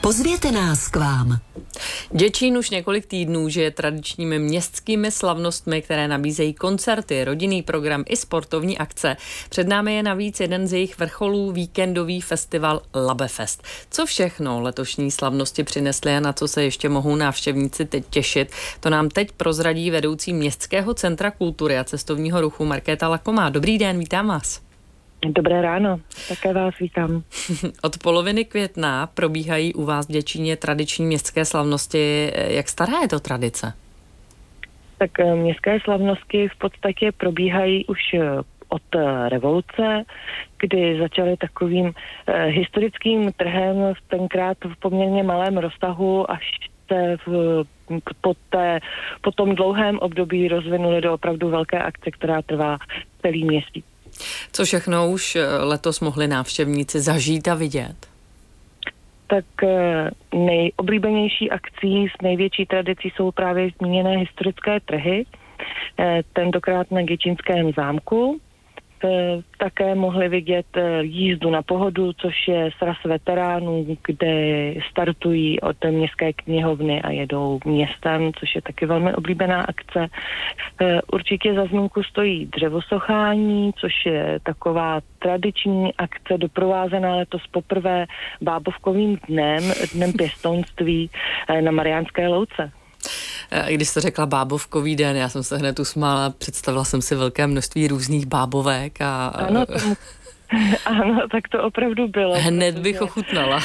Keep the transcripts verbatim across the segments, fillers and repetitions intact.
Pozvěte nás k vám. Děčín už několik týdnů žije tradičními městskými slavnostmi, které nabízejí koncerty, rodinný program i sportovní akce. Před námi je navíc jeden z jejich vrcholů, víkendový festival Labefest. Co všechno letošní slavnosti přinesly a na co se ještě mohou návštěvníci teď těšit, to nám teď prozradí vedoucí Městského centra kultury a cestovního ruchu Markéta Lakomá. Dobrý den, vítám vás. Dobré ráno, také vás vítám. Od poloviny května probíhají u vás v Děčíně tradiční městské slavnosti. Jak stará je to tradice? Tak městské slavnosti v podstatě probíhají už od revoluce, kdy začaly takovým eh, historickým trhem tenkrát v poměrně malém rozsahu, až se v, po, té, po tom dlouhém období rozvinuly do opravdu velké akce, která trvá celý měsíc. Co všechno už letos mohli návštěvníci zažít a vidět? Tak nejoblíbenější akcí s největší tradicí jsou právě zmíněné historické trhy, tentokrát na Děčínském zámku. Také mohli vidět jízdu na pohodu, což je sraz veteránů, kde startují od městské knihovny a jedou městem, což je taky velmi oblíbená akce. Určitě za zmínku stojí dřevosochání, což je taková tradiční akce doprovázená letos poprvé bábovkovým dnem, dnem pěstounství na Mariánské louce. Když jste řekla bábovkový den, já jsem se hned usmála, představila jsem si velké množství různých bábovek a... Ano, tomu, ano, tak to opravdu bylo. Hned protože... bych ochutnala.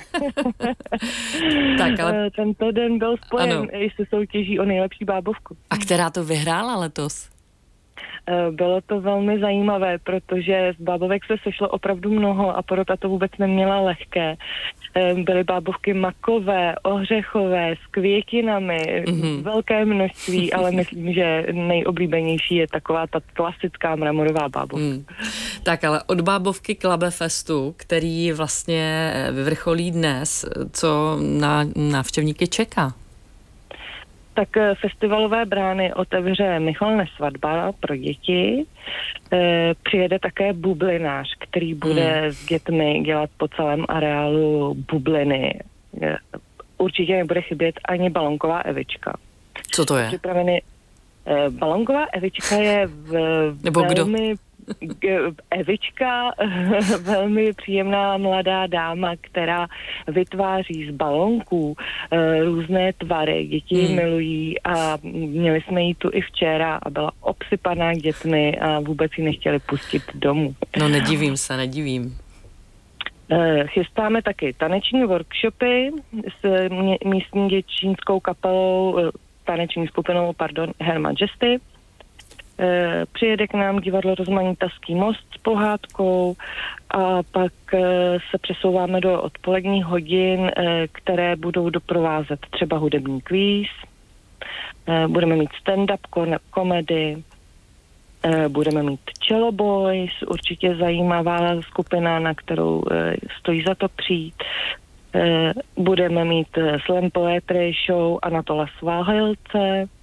Tak, ale... Tento den byl spojen i se soutěží o nejlepší bábovku. A která to vyhrála letos? Bylo to velmi zajímavé, protože z bábovek se sešlo opravdu mnoho a porota to vůbec neměla lehké. Byly bábovky makové, ořechové, s květinami, mm-hmm. velké množství, ale myslím, že nejoblíbenější je taková ta klasická mramorová bábovka. Mm. Tak ale od bábovky k Labefestu, který vlastně vyvrcholí dnes, co na návštěvníky čeká? Tak festivalové brány otevře Michal Nesvadba pro děti. E, přijede také bublinář, který bude hmm. s dětmi dělat po celém areálu bubliny. E, určitě nebude chybět ani balonková Evička. Co to je? Připraveny, e, balonková Evička je v, Nebo velmi... Kdo? Evička, velmi příjemná mladá dáma, která vytváří z balonků e, různé tvary. Děti hmm. milují a měli jsme ji tu i včera a byla obsypaná dětmi a vůbec ji nechtěli pustit domů. No nedivím se, nedivím. E, chystáme taky taneční workshopy s mě, místní děčínskou kapelou, e, taneční skupinou, pardon, Her Majesty. E, přijede k nám divadlo Rozmanitaský most s pohádkou a pak e, se přesouváme do odpoledních hodin, e, které budou doprovázet třeba hudební kvíz, e, budeme mít stand-up komedy, e, budeme mít Cello Boys, určitě zajímavá skupina, na kterou e, stojí za to přijít. E, budeme mít slam poetry show Anatola Sváhilce.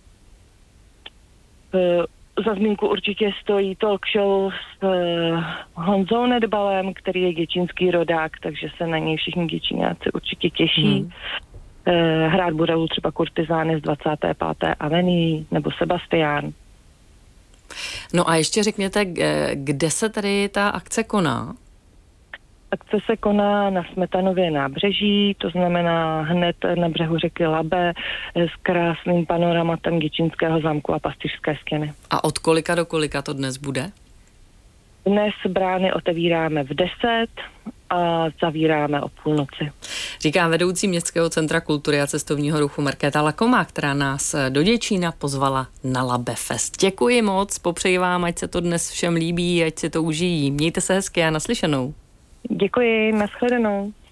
E, Za zmínku určitě stojí talk show s uh, Honzou Nedbalem, který je děčínský rodák, takže se na něj všichni děčíňáci určitě těší. Hmm. Uh, hrát budou třeba kurtizány z dvacáté páté avenue nebo Sebastián. No a ještě řekněte, kde se tady ta akce koná? Akce se koná na Smetanově nábřeží, to znamená hned na břehu řeky Labe s krásným panoramatem Děčínského zámku a Pastýřské stěny. A od kolika do kolika to dnes bude? Dnes brány otevíráme v deset a zavíráme o půlnoci. Říká vedoucí Městského centra kultury a cestovního ruchu Markéta Lakomá, která nás do Děčína pozvala na Labefest. Děkuji moc, popřeji vám, ať se to dnes všem líbí, ať si to užijí. Mějte se hezky a naslyšenou. Děkuji, nashledanou.